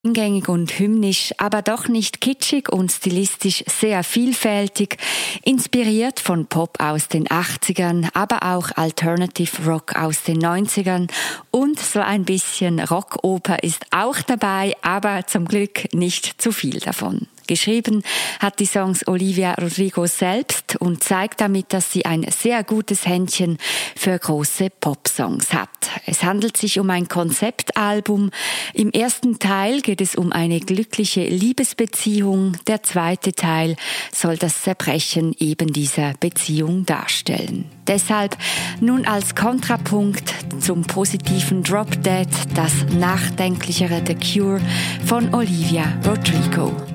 Eingängig und hymnisch, aber doch nicht kitschig und stilistisch sehr vielfältig, inspiriert von Pop aus den 80ern, aber auch Alternative Rock aus den 90ern und so ein bisschen Rockoper ist auch dabei, aber zum Glück nicht zu viel davon. Geschrieben hat die Songs Olivia Rodrigo selbst und zeigt damit, dass sie ein sehr gutes Händchen für große Popsongs hat. Es handelt sich um ein Konzeptalbum. Im ersten Teil geht es um eine glückliche Liebesbeziehung. Der zweite Teil soll das Zerbrechen eben dieser Beziehung darstellen. Deshalb nun als Kontrapunkt zum positiven Drop Dead das nachdenklichere The Cure von Olivia Rodrigo.